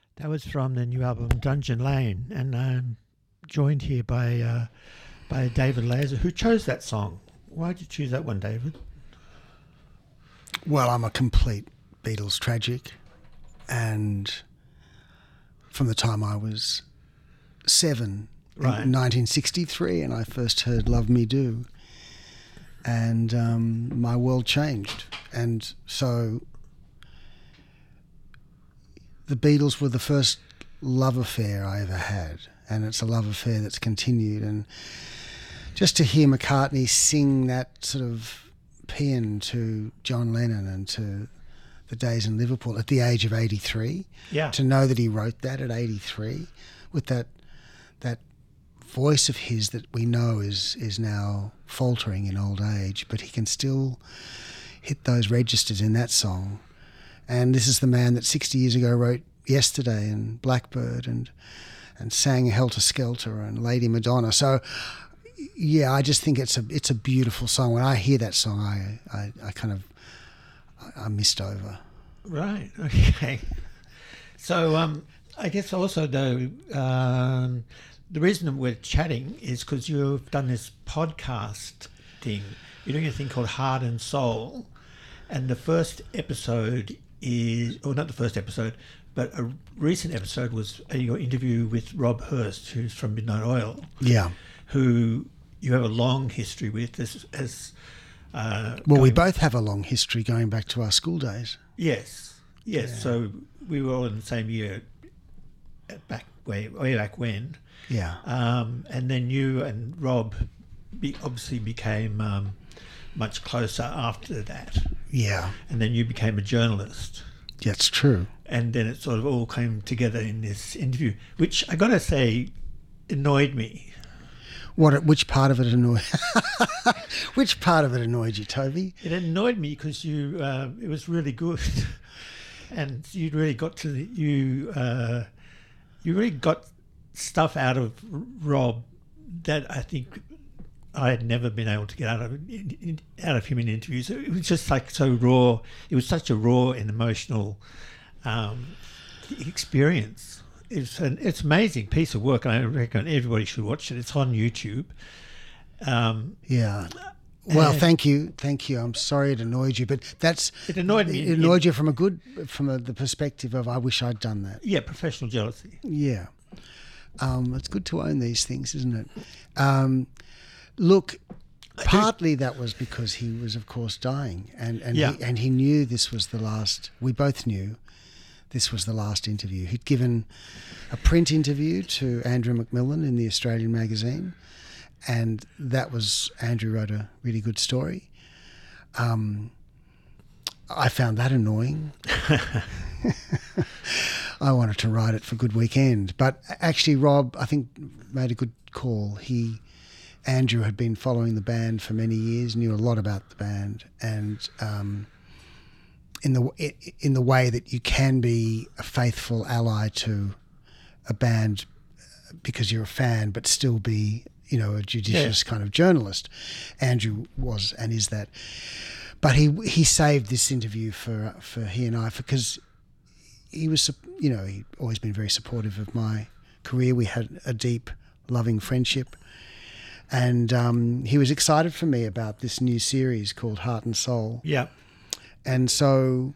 That was from the new album Dungeon Lane, and I'm joined here by David Lazer, who chose that song. Why did you choose that one, David? Well, I'm a complete Beatles tragic, and from the time I was 7 in 1963, and I first heard "Love Me Do," and my world changed, and so the Beatles were the first love affair I ever had, and it's a love affair that's continued. And just to hear McCartney sing that sort of paean to John Lennon and to the days in Liverpool at the age of 83, to know that he wrote that at 83 with that voice of his that we know is now faltering in old age, but he can still hit those registers in that song. And this is the man that 60 years ago wrote Yesterday and Blackbird and sang Helter Skelter and Lady Madonna. So, yeah, I just think it's a beautiful song. When I hear that song, I mist over. Right. Okay. So I guess also though the reason that we're chatting is because you've done this podcast thing. You're doing a thing called Heart and Soul, and the first episode is, or not the first episode, but a recent episode was your interview with Rob Hurst, who's from Midnight Oil. Yeah. Who you have a long history with we both have a long history going back to our school days. Yes. Yeah. So we were all in the same year way back when. Yeah. And then you and Rob obviously became much closer after that. Yeah. And then you became a journalist. That's true. And then it sort of all came together in this interview, which I got to say annoyed me. Which part of it annoyed? Which part of it annoyed you, Toby? It annoyed me because it was really good, and you really got you really got stuff out of Rob that I think I had never been able to get out of him in interviews. It was just like so raw. It was such a raw and emotional experience. It's an amazing piece of work, and I reckon everybody should watch it. It's on YouTube. Yeah. Well, thank you. I'm sorry it annoyed you, but it annoyed me. It annoyed you from the perspective of I wish I'd done that. Yeah, professional jealousy. Yeah. It's good to own these things, isn't it? Look, partly that was because he was, of course, dying, and he knew this was the last. We both knew this was the last interview. He'd given a print interview to Andrew McMillan in the Australian magazine, and that was, Andrew wrote a really good story. I found that annoying. I wanted to write it for Good Weekend, but actually Rob, I think, made a good call. Andrew had been following the band for many years, knew a lot about the band, and in the way that you can be a faithful ally to a band because you're a fan, but still be, a judicious kind of journalist. Andrew was and is that. But he saved this interview for he and I, because he was, he'd always been very supportive of my career. We had a deep, loving friendship. And he was excited for me about this new series called Heart and Soul. Yeah. And so,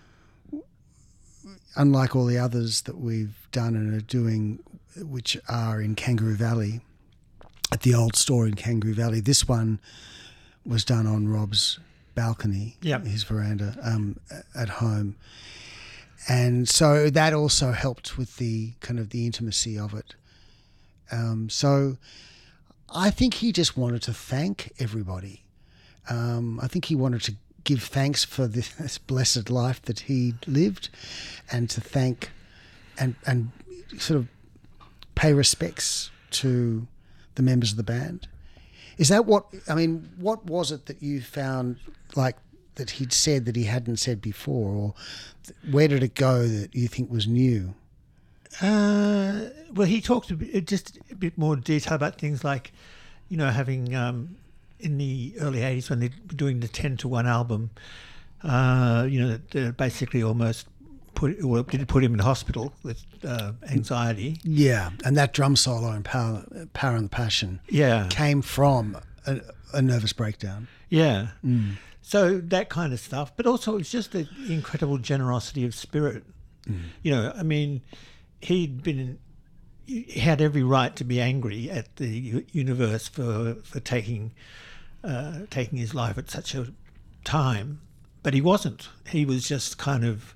unlike all the others that we've done and are doing, which are in Kangaroo Valley, at the old store in Kangaroo Valley, this one was done on Rob's balcony, his veranda at home. And so that also helped with the kind of the intimacy of it. So I think he just wanted to thank everybody. I think he wanted to give thanks for this blessed life that he lived, and to thank and sort of pay respects to the members of the band. Is that what was it that you found, like, that he'd said that he hadn't said before, or where did it go that you think was new? Well, he talked just a bit more detail about things like, having in the early 80s when they were doing the 10-to-1 album, they're basically almost put him in hospital with anxiety. Yeah, and that drum solo in Power and the Passion Yeah, came from a nervous breakdown. yeah. So that kind of stuff, but also it's just the incredible generosity of spirit. You know, I mean, he had every right to be angry at the universe for taking his life at such a time, but he wasn't. He was just kind of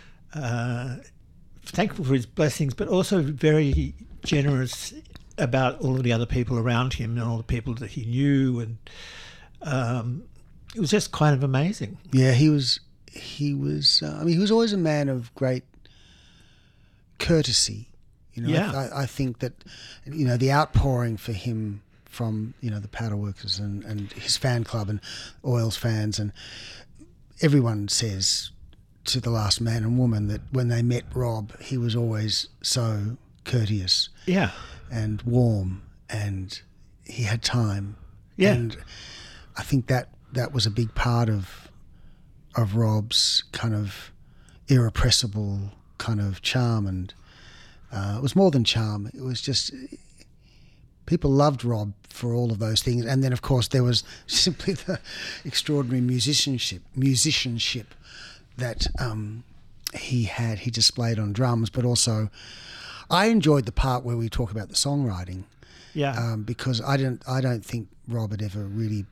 thankful for his blessings, but also very generous about all of the other people around him and all the people that he knew, and it was just kind of amazing. Yeah, he was. I mean, he was always a man of great courtesy. You know, Yeah. I think that, you know, the outpouring for him from, you know, the Powder Workers and his fan club and Oils fans, and everyone says to the last man and woman that when they met Rob, he was always so courteous Yeah, and warm, and he had time. Yeah. And I think that was a big part of Rob's kind of irrepressible kind of charm, and it was more than charm. It was just people loved Rob for all of those things, and then of course there was simply the extraordinary musicianship that he displayed on drums, but also I enjoyed the part where we talk about the songwriting. yeah, Because I don't think Rob had ever really.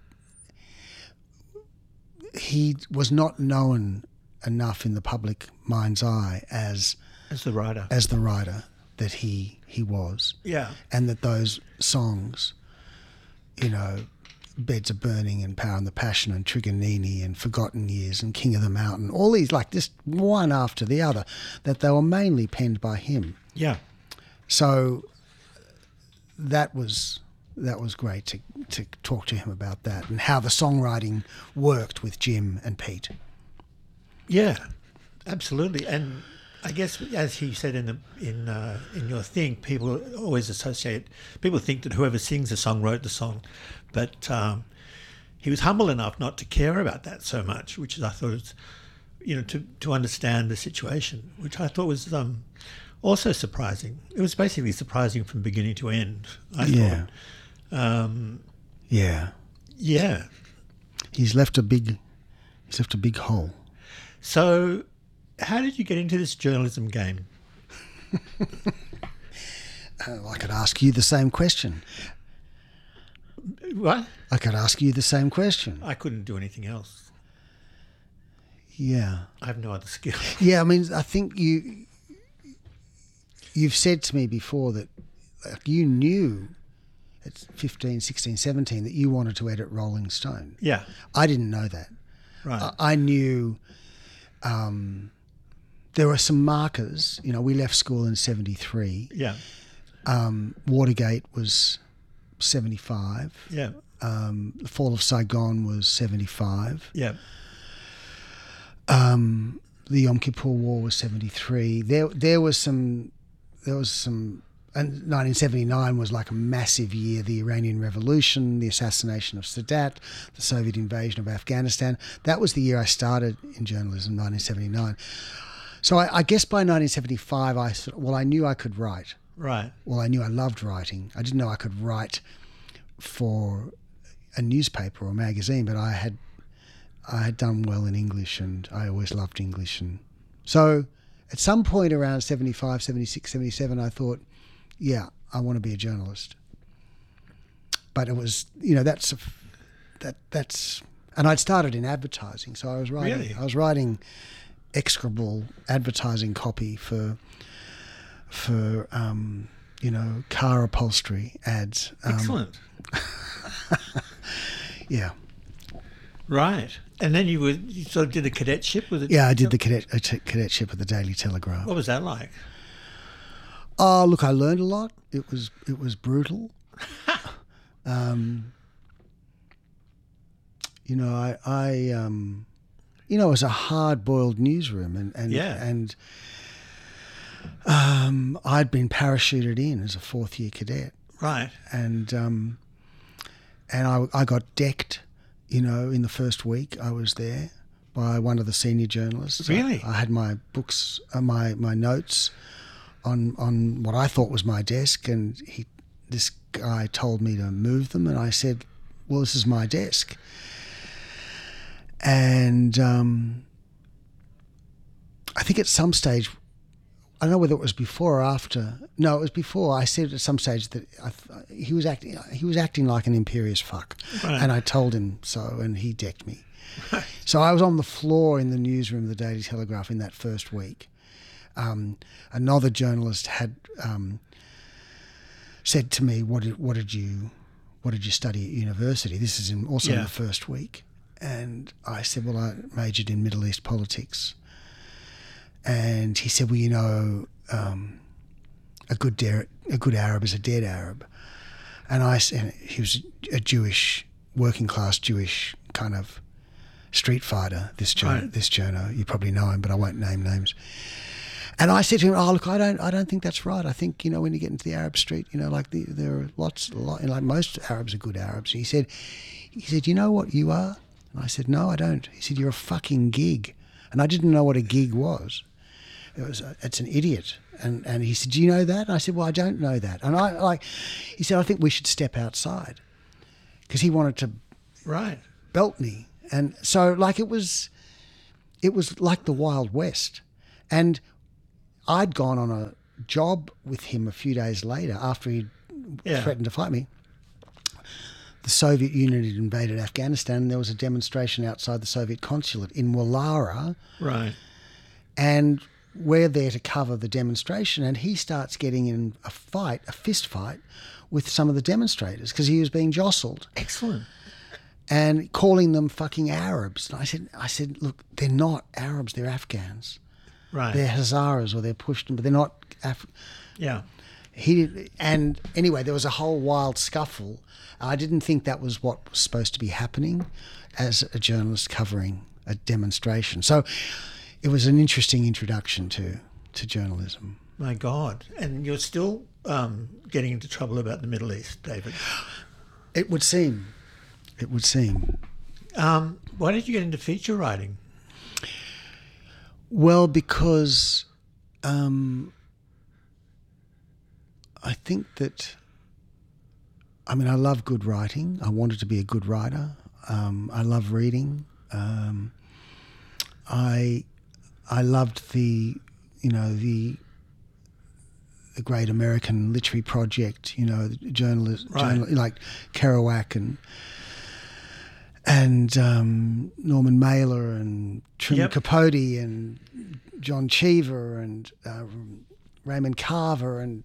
He was not known enough in the public mind's eye as the writer. the writer that he was, Yeah, and that those songs, you know, Beds of Burning and Power and the Passion and Trigonini and Forgotten Years and King of the Mountain, all these, like, just one after the other, that they were mainly penned by him. yeah, So that was great to talk to him about that and how the songwriting worked with Jim and Pete. yeah, absolutely. And I guess, as he said in your thing, people think that whoever sings a song wrote the song, but he was humble enough not to care about that so much, which I thought was, you know, to understand the situation, which I thought was also surprising. It was basically surprising from beginning to end, I Yeah. thought. Yeah. Yeah. He's left a big hole. So, how did you get into this journalism game? I could ask you the same question. What? I could ask you the same question. I couldn't do anything else. Yeah. I have no other skill. Yeah, I mean, I think you've said to me before that, like, you knew at 15, 16, 17 that you wanted to edit Rolling Stone. Yeah. I didn't know that. Right. I knew there were some markers. You know, we left school in 73. Yeah. Watergate was 75. Yeah. The fall of Saigon was 75. Yeah. The Yom Kippur War was 73. There was some, and 1979 was like a massive year. The Iranian Revolution, the assassination of Sadat, the Soviet invasion of Afghanistan. That was the year I started in journalism, 1979. So I guess by 1975, I knew I could write. Right. Well, I knew I loved writing. I didn't know I could write for a newspaper or magazine, but I had done well in English, and I always loved English. And so at some point around 75, 76, 77, I thought, yeah, I want to be a journalist. But it was, you know, that's and I'd started in advertising, so I was writing. Really? I was writing execrable advertising copy for you know, car upholstery ads. Excellent. Yeah. Right. And then you sort of did a cadetship with it? Yeah, I did the cadetship at the Daily Telegraph. What was that like? Oh, look, I learned a lot. It was brutal. You know, I you know, it was a hard-boiled newsroom, and I'd been parachuted in as a fourth-year cadet, Right. and I got decked. You know, in the first week I was there by one of the senior journalists. Really? I had my books, my notes on what I thought was my desk, and this guy told me to move them, and I said, well, this is my desk. And I think at some stage, I don't know whether it was before or after. No, it was before. I said at some stage that he was acting like an imperious fuck, right. And I told him so, and he decked me. Right. So I was on the floor in the newsroom of the Daily Telegraph in that first week. Another journalist had said to me, "What did you study at university?" This is also in the first week, and I said, "Well, I majored in Middle East politics." And he said, "Well, a good Arab is a dead Arab." And he was a Jewish, working class Jewish kind of street fighter. This journo, you probably know him, but I won't name names. And I said to him, "Oh, look, I don't think that's right. I think when you get into the Arab street, there are lots, like most Arabs are good Arabs." He said, "You know what you are?" And I said, "No, I don't." He said, "You're a fucking gig." And I didn't know what a gig was. It's an idiot. And he said, "Do you know that?" And I said, "Well, I don't know that." And he said, "I think we should step outside," because he wanted to belt me. And so it was like the Wild West. And I'd gone on a job with him a few days later after he'd threatened to fight me. The Soviet Union had invaded Afghanistan, and there was a demonstration outside the Soviet consulate in Wallara. Right. And we're there to cover the demonstration, and he starts getting in a fist fight with some of the demonstrators because he was being jostled. Excellent. And calling them fucking Arabs. And I said, "Look, they're not Arabs, they're Afghans. Right. They're Hazaras, or they're Pushtun, but they're not Yeah. And anyway, there was a whole wild scuffle. I didn't think that was what was supposed to be happening as a journalist covering a demonstration. So it was an interesting introduction to journalism. My God. And you're still getting into trouble about the Middle East, David. It would seem. Why did you get into feature writing? Well, because I think that, I love good writing. I wanted to be a good writer. I love reading. I loved the great American literary project, journalists like Kerouac and Norman Mailer and Truman Capote and John Cheever and Raymond Carver, and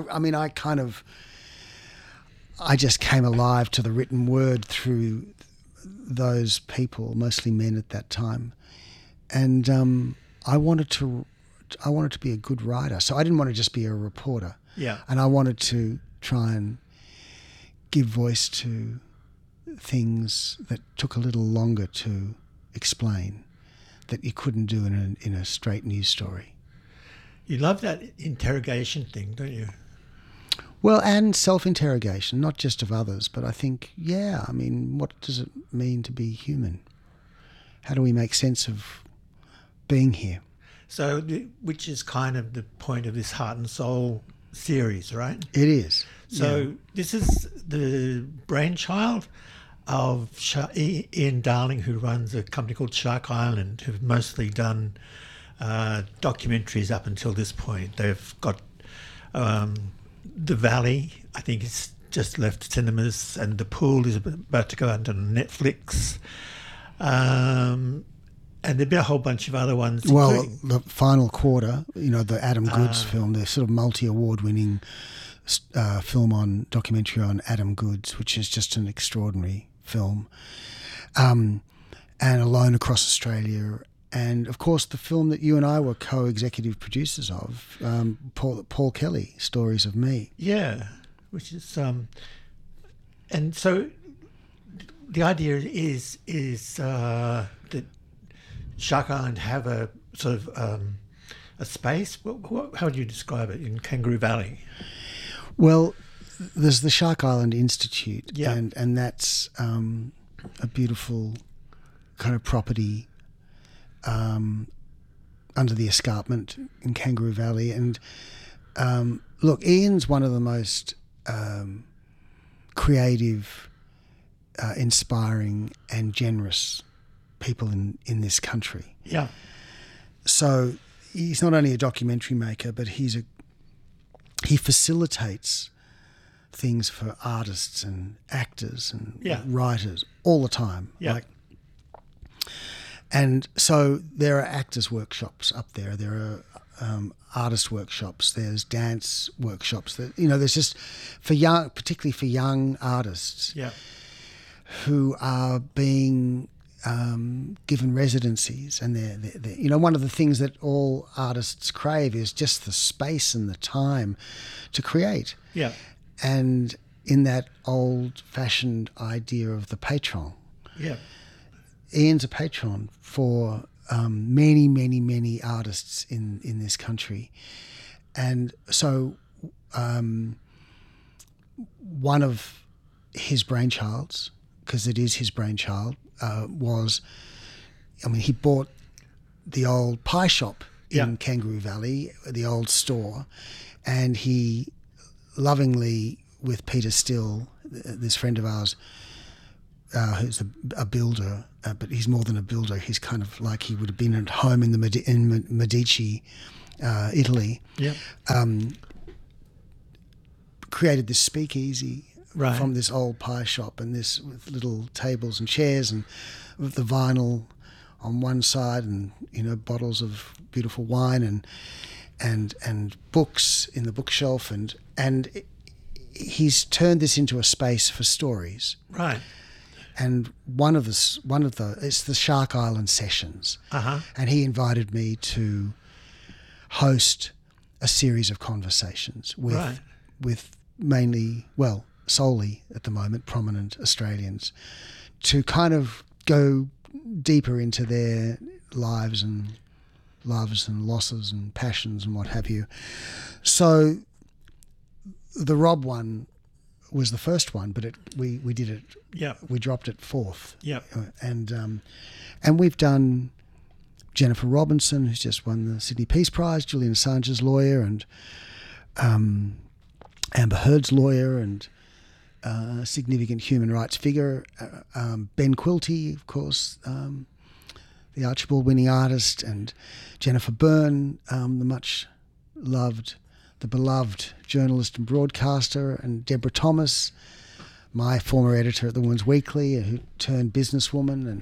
I just came alive to the written word through those people, mostly men at that time, and I wanted to be a good writer. So I didn't want to just be a reporter. Yeah. And I wanted to try and give voice to things that took a little longer to explain, that you couldn't do in a straight news story. You love that interrogation thing, don't you? Well, and self-interrogation, not just of others, but I think, what does it mean to be human? How do we make sense of being here? So, which is kind of the point of this Heart and Soul series, right? It is. So this is the brainchild of Ian Darling, who runs a company called Shark Island, who've mostly done documentaries up until this point. They've got The Valley, I think it's just left cinemas, and The Pool is about to go under Netflix. And there've been a whole bunch of other ones. Well, The Final Quarter, the Adam Goodes film, the sort of multi-award winning documentary on Adam Goodes, which is just an extraordinary film. And Alone Across Australia. And, of course, the film that you and I were co-executive producers of, Paul Kelly, Stories of Me. Yeah, which is... and so the idea is that Shark Island have a sort of a space. How would you describe it in Kangaroo Valley? Well, there's the Shark Island Institute, yeah. and that's a beautiful kind of property under the escarpment in Kangaroo Valley. And look, Ian's one of the most creative, inspiring and generous people in this country. Yeah. So he's not only a documentary maker, but he facilitates things for artists and actors and writers all the time. Yeah. And so there are actors' workshops up there. There are artist workshops. There's dance workshops. There's just particularly for young artists who are being given residencies. And they're one of the things that all artists crave is just the space and the time to create. Yeah. And in that old-fashioned idea of the patron. Yeah. Ian's a patron for many, many, many artists in this country. And so one of his brainchilds, because it is his brainchild, he bought the old pie shop in Kangaroo Valley, the old store, and he lovingly, with Peter Still, this friend of ours, who's a builder, but he's more than a builder. He's kind of like he would have been at home in Medici, Italy. Yeah. Created this speakeasy from this old pie shop, and this with little tables and chairs, and with the vinyl on one side, and bottles of beautiful wine, and books in the bookshelf, and he's turned this into a space for stories. Right. And it's the Shark Island Sessions. Uh-huh. And he invited me to host a series of conversations with solely at the moment, prominent Australians, to kind of go deeper into their lives and loves and losses and passions and what have you. So the Rob one was the first one, but we did it. Yeah, we dropped it fourth. Yeah, and we've done Jennifer Robinson, who's just won the Sydney Peace Prize, Julian Assange's lawyer, and Amber Heard's lawyer, and a significant human rights figure, Ben Quilty, of course, the Archibald-winning artist, and Jennifer Byrne, the beloved journalist and broadcaster, and Deborah Thomas, my former editor at the Women's Weekly, who turned businesswoman, and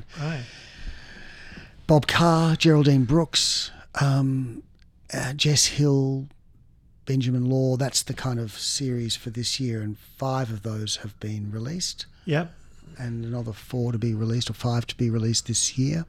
Bob Carr, Geraldine Brooks, Jess Hill, Benjamin Law. That's the kind of series for this year, and 5 of those have been released. Yep. And another 4 to be released, or 5 to be released this year.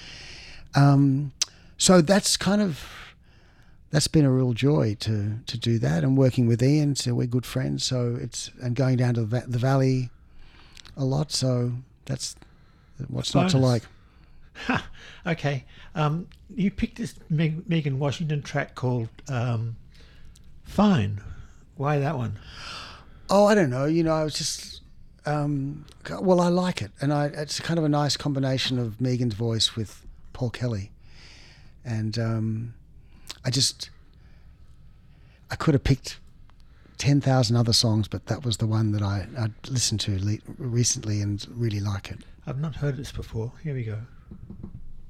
So that's been a real joy to do that, and working with Ian. So we're good friends. So and going down to the valley a lot. So that's what's not to like. Ha, okay. You picked this Megan Washington track called Fine. Why that one? Oh, I don't know. I was just, I like it. And it's kind of a nice combination of Megan's voice with Paul Kelly. And I could have picked 10,000 other songs, but that was the one that I listened to recently and really like it. I've not heard this before. Here we go.